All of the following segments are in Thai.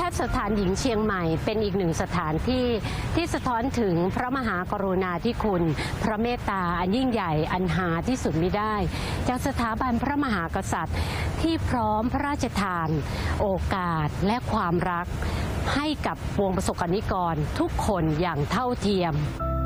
สถานหญิงเชียงใหม่เป็นอีกหนึ่งสถานที่สะท้อนถึงพระมหากรุณาธิคุณพระเมตตาอันยิ่งใหญ่อันหาที่สุดมิได้จากสถาบันพระมหากษัตริย์ที่พร้อมพระราชทานโอกาสและความรักให้กับปวงประสบกนิกรทุกคนอย่างเท่าเทียม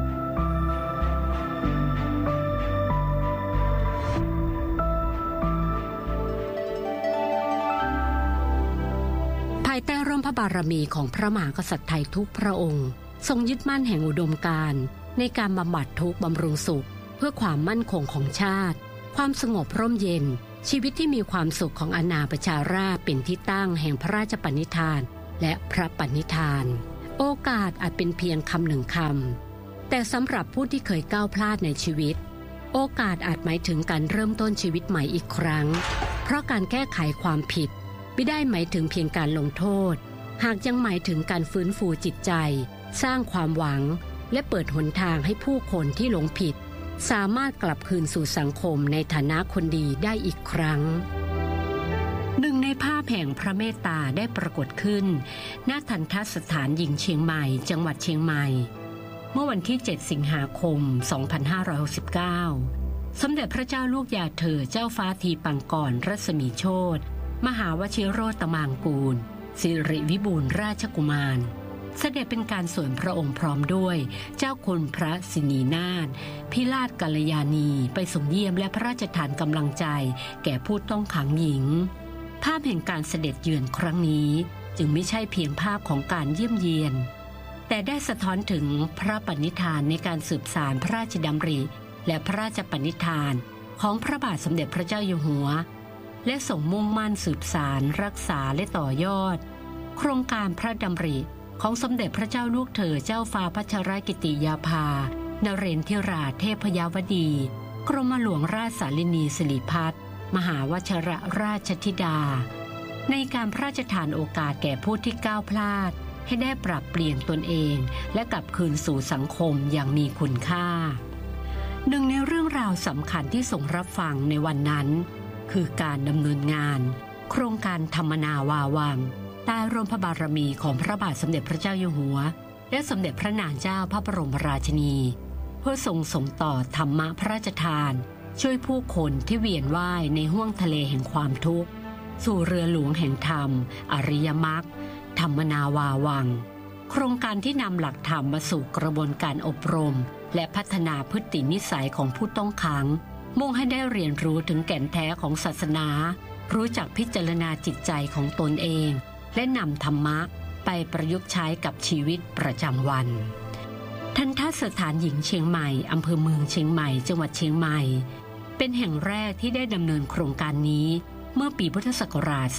ภายใต้ร่มพระบารมีของพระมหากษัตริย์ไทยทุกพระองค์ทรงยึดมั่นแห่งอุดมการณ์ในการบำบัดทุกข์บำรุงสุขเพื่อความมั่นคงของชาติความสงบร่มเย็นชีวิตที่มีความสุขของอาณาประชาราษฎร์เป็นที่ตั้งแห่งพระราชปณิธานและพระปณิธานโอกาสอาจเป็นเพียงคำหนึ่งคำแต่สำหรับผู้ที่เคยก้าวพลาดในชีวิตโอกาสอาจหมายถึงการเริ่มต้นชีวิตใหม่อีกครั้งเพราะการแก้ไขความผิดไม่ได้หมายถึงเพียงการลงโทษหากยังหมายถึงการฟื้นฟูจิตใจสร้างความหวังและเปิดหนทางให้ผู้คนที่หลงผิดสามารถกลับคืนสู่สังคมในฐานะคนดีได้อีกครั้งหนึ่งในภาพแห่งพระเมตตาได้ปรากฏขึ้นณทัณฑสถานหญิงเชียงใหม่จังหวัดเชียงใหม่เมื่อวันที่ 7 สิงหาคม 2569 สมเด็จพระเจ้าลูกยาเธอเจ้าฟ้าทีปังกรรัศมีโชติมหาวชิโรตมางกูลสิริวิบูลย์ราชกุมารเสด็จเป็นการส่วนพระองค์พร้อมด้วยเจ้าคุณพระสินีนาถพิราชกัลยาณีไปส่งเยี่ยมและพระราชทานกำลังใจแก่ผู้ต้องขังหญิงภาพแห่งการเสด็จเยือนครั้งนี้จึงไม่ใช่เพียงภาพของการเยี่ยมเยียนแต่ได้สะท้อนถึงพระปณิธานในการสืบสานพระราชดำริและพระราชปณิธานของพระบาทสมเด็จพระเจ้าอยู่หัวและส่งมุ่งมั่นสืบสานรักษาและต่อยอดโครงการพระดำริของสมเด็จพระเจ้าลูกเธอเจ้าฟ้าพัชรกิติยาภานเรนทิราเทพยวดีกรมหลวงราชสารินีสิริพัฒน์มหาวชิรราชธิดาในการพระราชทานโอกาสแก่ผู้ที่ก้าวพลาดให้ได้ปรับเปลี่ยนตนเองและกลับคืนสู่สังคมอย่างมีคุณค่าหนึ่งในเรื่องราวสำคัญที่ทรงรับฟังในวันนั้นคือการดำเนินงานโครงการธรรมนาวาวังใต้ร่มพระบารมีของพระบาทสมเด็จพระเจ้าอยู่หัวและสมเด็จพระนางเจ้าพระบรมราชินีเพื่อทรงส่งต่อธรรมะพระราชทานช่วยผู้คนที่เวียนว่ายในห้วงทะเลแห่งความทุกข์สู่เรือหลวงแห่งธรรมอริยมรรคธรรมนาวาวังโครงการที่นำหลักธรรมมาสู่กระบวนการอบรมและพัฒนาพฤตินิสัยของผู้ต้องขังมุ่งให้ได้เรียนรู้ถึงแก่นแท้ของศาสนารู้จักพิจารณาจิตใจของตนเองและนำธรรมะไปประยุกต์ใช้กับชีวิตประจำวันทัณฑสถานหญิงเชียงใหม่อำเภอเมืองเชียงใหม่จังหวัดเชียงใหม่เป็นแห่งแรกที่ได้ดำเนินโครงการนี้เมื่อปีพุทธศักราช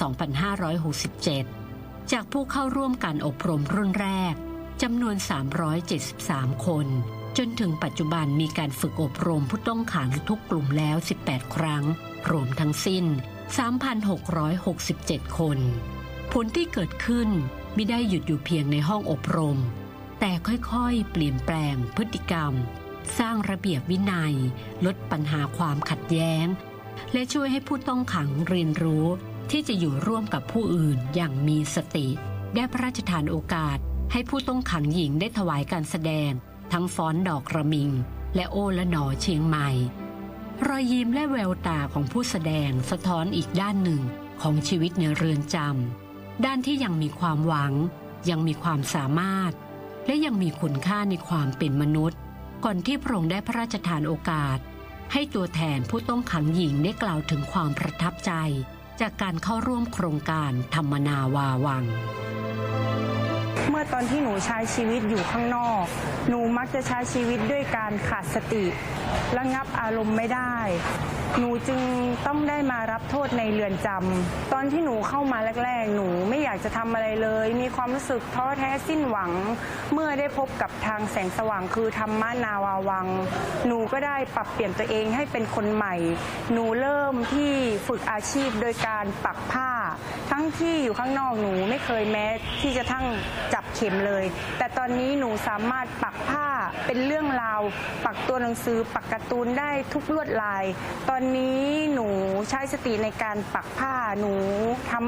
2567 จากผู้เข้าร่วมการอบรมรุ่นแรกจำนวน 373 คนจนถึงปัจจุบันมีการฝึกอบรมผู้ต้องขังทุกกลุ่มแล้ว 18 ครั้งรวมทั้งสิ้น 3,667 คนผลที่เกิดขึ้นไม่ได้หยุดอยู่เพียงในห้องอบรมแต่ค่อยๆเปลี่ยนแปลงพฤติกรรมสร้างระเบียบวินัยลดปัญหาความขัดแย้งและช่วยให้ผู้ต้องขังเรียนรู้ที่จะอยู่ร่วมกับผู้อื่นอย่างมีสติได้พระราชทานโอกาสให้ผู้ต้องขังหญิงได้ถวายการแสดงทั้งฟ้อนดอกระมิงและโอละหนอเชียงใหม่รอยยิ้มและแววตาของผู้แสดงสะท้อนอีกด้านหนึ่งของชีวิตในเรือนจำด้านที่ยังมีความหวังยังมีความสามารถและยังมีคุณค่าในความเป็นมนุษย์ก่อนที่พระองค์ได้พระราชทานโอกาสให้ตัวแทนผู้ต้องขังหญิงได้กล่าวถึงความประทับใจจากการเข้าร่วมโครงการธรรมนาวาวังเมื่อตอนที่หนูใช้ชีวิตอยู่ข้างนอกหนูมักจะใช้ชีวิตด้วยการขาดสติระงับอารมณ์ไม่ได้หนูจึงต้องได้มารับโทษในเรือนจำตอนที่หนูเข้ามาแรกๆหนูไม่อยากจะทำอะไรเลยมีความรู้สึกท้อแท้สิ้นหวังเมื่อได้พบกับทางแสงสว่างคือธรรมนาวาวังหนูก็ได้ปรับเปลี่ยนตัวเองให้เป็นคนใหม่หนูเริ่มที่ฝึกอาชีพโดยการปักผ้าทั้งที่อยู่ข้างนอกหนูไม่เคยแม้ที่จะทั้งจับเข็มเลยแต่ตอนนี้หนูสามารถปักผ้าเป็นเรื่องราวปักตัวหนังสือปักการ์ตูนได้ทุกลวดลายตอนนี้หนูใช้สติในการปักผ้าหนูทำผ้า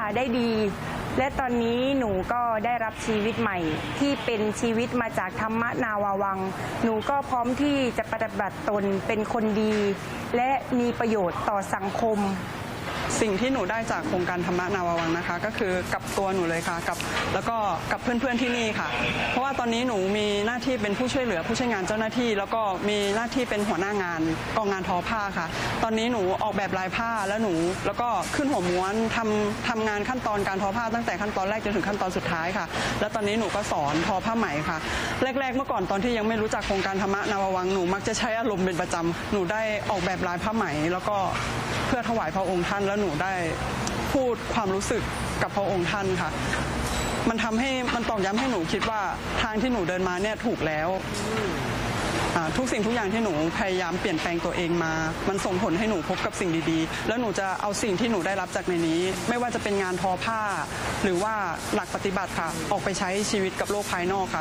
ได้ดีและตอนนี้หนูก็ได้รับชีวิตใหม่ที่เป็นชีวิตมาจากธรรมนาวาวังหนูก็พร้อมที่จะปฏิบัติตนเป็นคนดีและมีประโยชน์ต่อสังคมสิ่งที่หนูได้จากโครงการธรรมนาวาวังนะคะก็คือกับตัวหนูเลยค่ะแล้วก็กับเพื่อนๆที่นี่ค่ะเพราะว่าตอนนี้หนูมีหน้าที่เป็นผู้ช่วยเหลือผู้ใช้งานเจ้าหน้าที่แล้วก็มีหน้าที่เป็นหัวหน้างานกองงานทอผ้าค่ะตอนนี้หนูออกแบบลายผ้าแล้วก็ขึ้นหัวม้วนทำงานขั้นตอนการทอผ้าตั้งแต่ขั้นตอนแรกจนถึงขั้นตอนสุดท้ายค่ะแล้วตอนนี้หนูก็สอนทอผ้าไหมค่ะแรกๆเมื่อก่อนตอนที่ยังไม่รู้จักโครงการธรรมนาวาวังหนูมักจะใช้อารมณ์เป็นประจำหนูได้ออกแบบลายผ้าไหมแล้วก็เพื่อถวายพระองค์ท่านแล้วหนูได้พูดความรู้สึกกับพระองค์ท่านค่ะมันตอกย้ำให้หนูคิดว่าทางที่หนูเดินมาเนี่ยถูกแล้วทุกสิ่งทุกอย่างที่หนูพยายามเปลี่ยนแปลงตัวเองมามันส่งผลให้หนูพบกับสิ่งดีๆแล้วหนูจะเอาสิ่งที่หนูได้รับจากในนี้ไม่ว่าจะเป็นงานทอผ้าหรือว่าหลักปฏิบัติค่ะออกไปใช้ชีวิตกับโลกภายนอกค่ะ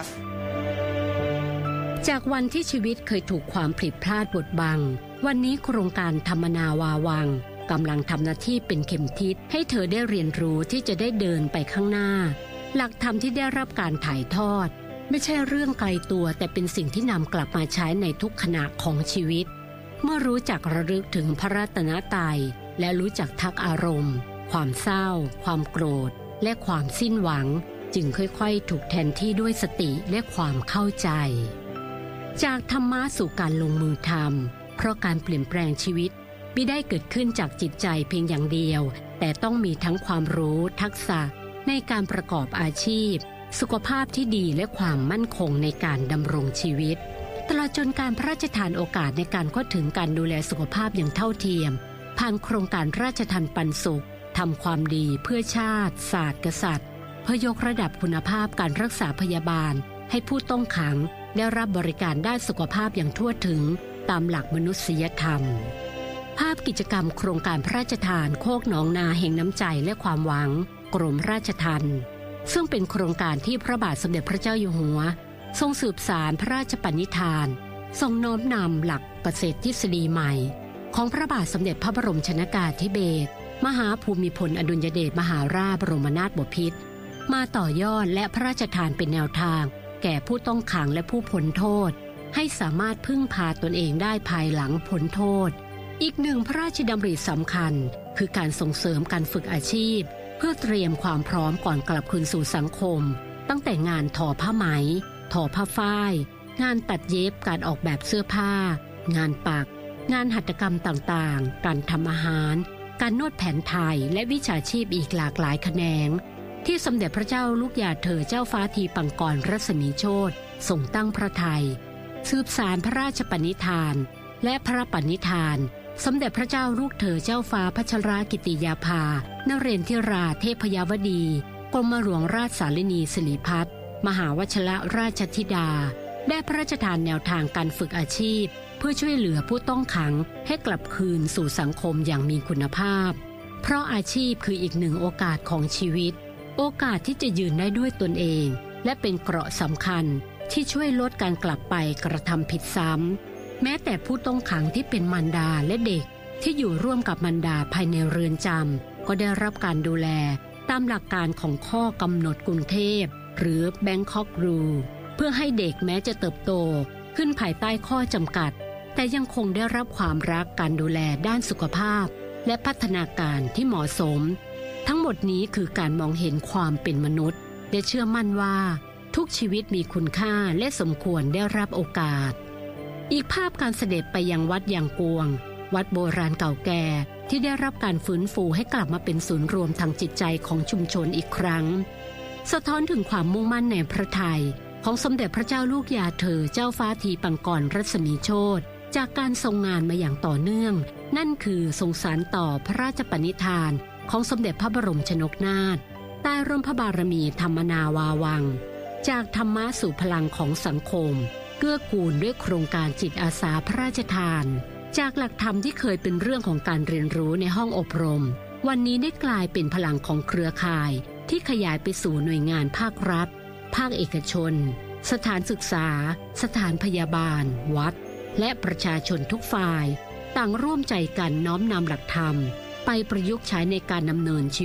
จากวันที่ชีวิตเคยถูกความผิดพลาดบดบังวันนี้โครงการธรรมนาวาวังกำลังทำหน้าที่เป็นเข็มทิศให้เธอได้เรียนรู้ที่จะได้เดินไปข้างหน้าหลักธรรมที่ได้รับการถ่ายทอดไม่ใช่เรื่องไกลตัวแต่เป็นสิ่งที่นำกลับมาใช้ในทุกขณะของชีวิตเมื่อรู้จักระลึกถึงพระรัตนตรัยและรู้จักทักอารมณ์ความเศร้าความโกรธและความสิ้นหวังจึงค่อยๆถูกแทนที่ด้วยสติและความเข้าใจจากธรรมะสู่การลงมือทำเพราะการเปลี่ยนแปลงชีวิตไม่ได้เกิดขึ้นจากจิตใจเพียงอย่างเดียวแต่ต้องมีทั้งความรู้ทักษะในการประกอบอาชีพสุขภาพที่ดีและความมั่นคงในการดำรงชีวิตตลอดจนการพระราชทานโอกาสในการเข้าถึงการดูแลสุขภาพอย่างเท่าเทียมผ่านโครงการราชทานปันสุขทำความดีเพื่อชาติศาสตร์กษัตริย์เพื่อยกระดับคุณภาพการรักษาพยาบาลให้ผู้ต้องขังได้รับบริการด้านสุขภาพอย่างทั่วถึงตามหลักมนุษยธรรมภาพกิจกรรมโครงการพระราชทานโคกหนองนาแห่งน้ำใจและความหวังกรมราชทัณฑ์ซึ่งเป็นโครงการที่พระบาทสมเด็จพระเจ้าอยู่หัวทรงสืบสานพระราชปณิธานทรงน้อมนำหลักเกษตรทฤษฎีใหม่ของพระบาทสมเด็จพระบรมชนกาธิเบศรมหาภูมิพลอดุลยเดชมหาราชบรมนาถบพิตรมาต่อยอดและพระราชทานเป็นแนวทางแก่ผู้ต้องขังและผู้พ้นโทษให้สามารถพึ่งพาตนเองได้ภายหลังพ้นโทษอีกหนึ่งพระราชดำริสำคัญคือการส่งเสริมการฝึกอาชีพเพื่อเตรียมความพร้อมก่อนกลับคืนสู่สังคมตั้งแต่งานทอผ้าไหมทอผ้าฝ้ายงานตัดเย็บการออกแบบเสื้อผ้างานปักงานหัตถกรรมต่างๆการทำอาหารการนวดแผนไทยและวิชาชีพอีกหลากหลายแขนงที่สมเด็จพระเจ้าลูกยาเธอเจ้าฟ้าทีปังกรรัศมีโชติทรงตั้งพระทัยสืบสานพระราชปณิธานและพระปณิธานสมเด็จพระเจ้าลูกเธอเจ้าฟ้าพัชรกิติยาภานเรนทิราเทพยวดีกรมหลวงราชสารินีสิริพัฒน์มหาวชิรราชธิดาได้พระราชทานแนวทางการฝึกอาชีพเพื่อช่วยเหลือผู้ต้องขังให้กลับคืนสู่สังคมอย่างมีคุณภาพเพราะอาชีพคืออีกหนึ่งโอกาสของชีวิตโอกาสที่จะยืนได้ด้วยตนเองและเป็นเกราะสำคัญที่ช่วยลดการกลับไปกระทำผิดซ้ำแม้แต่ผู้ต้องขังที่เป็นมารดาและเด็กที่อยู่ร่วมกับมารดาภายในเรือนจำก็ได้รับการดูแลตามหลักการของข้อกำหนดกรุงเทพหรือ Bangkok Rule เพื่อให้เด็กแม้จะเติบโตขึ้นภายใต้ข้อจำกัดแต่ยังคงได้รับความรักการดูแลด้านสุขภาพและพัฒนาการที่เหมาะสมทั้งหมดนี้คือการมองเห็นความเป็นมนุษย์และเชื่อมั่นว่าทุกชีวิตมีคุณค่าและสมควรได้รับโอกาสอีกภาพการเสด็จไปยังวัดยางกวงวัดโบราณเก่าแก่ที่ได้รับการฟื้นฟูให้กลับมาเป็นศูนย์รวมทางจิตใจของชุมชนอีกครั้งสะท้อนถึงความมุ่งมั่นในพระทัยของสมเด็จพระเจ้าลูกยาเธอเจ้าฟ้าทีปังกรรัศมีโชติจากการทรงงานมาอย่างต่อเนื่องนั่นคือทรงสานต่อพระราชปณิธานของสมเด็จพระบรมชนกนาถใต้ร่มพระบารมีธรรมนาวาวังจากธรรมะสู่พลังของสังคมเกื้อกูลด้วยโครงการจิตอาสาพระราชทานจากหลักธรรมที่เคยเป็นเรื่องของการเรียนรู้ในห้องอบรมวันนี้ได้กลายเป็นพลังของเครือข่ายที่ขยายไปสู่หน่วยงานภาครัฐภาคเอกชนสถานศึกษาสถานพยาบาลวัดและประชาชนทุกฝ่ายต่างร่วมใจกันน้อมนำหลักธรรมไปประยุกต์ใช้ในการดำเนินชีวิต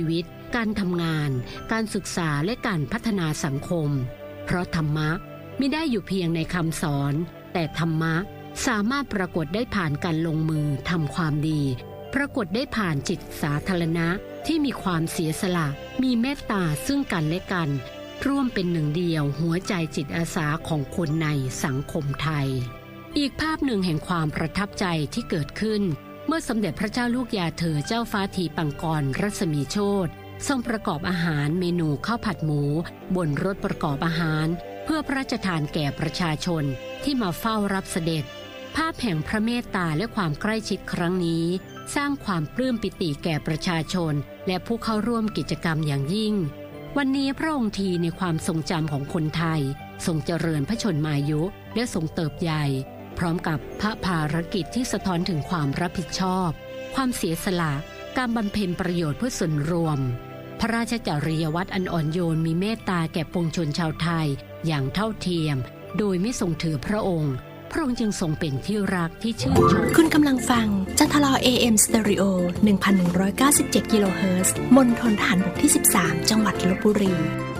การทำงานการศึกษาและการพัฒนาสังคมเพราะธรรมะไม่ได้อยู่เพียงในคำสอนแต่ธรรมะสามารถปรากฏได้ผ่านการลงมือทำความดีปรากฏได้ผ่านจิตสาธารณะที่มีความเสียสละมีเมตตาซึ่งกันและกันร่วมเป็นหนึ่งเดียวหัวใจจิตอาสาของคนในสังคมไทยอีกภาพหนึ่งแห่งความประทับใจที่เกิดขึ้นเมื่อสมเด็จพระเจ้าลูกยาเธอเจ้าฟ้าธีปังกรรัศมีโชติทรงประกอบอาหารเมนูข้าวผัดหมูบนรถประกอบอาหารเพื่อพระราชทานแก่ประชาชนที่มาเฝ้ารับเสด็จภาพแห่งพระเมตตาและความใกล้ชิดครั้งนี้สร้างความปลื้มปิติแก่ประชาชนและผู้เข้าร่วมกิจกรรมอย่างยิ่งวันนี้พระองค์ทีในความทรงจำของคนไทยทรงเจริญพระชนมายุและทรงเติบใหญ่พร้อมกับพระภารกิจที่สะท้อนถึงความรับผิดชอบความเสียสละการบำเพ็ญประโยชน์เพื่อส่วนรวมพระราชจริยวัตรอันอ่อนโยนมีเมตตาแก่ปวงชนชาวไทยอย่างเท่าเทียมโดยไม่ทรงถือพระองค์พระองค์จึงทรงเป็นที่รักที่ชื่นชมคุณกำลังฟังจันทลอ AM Stereo 1197 กิโลเฮิรตซ์มณฑลทหารบกที่ 13 จังหวัดลพบุรี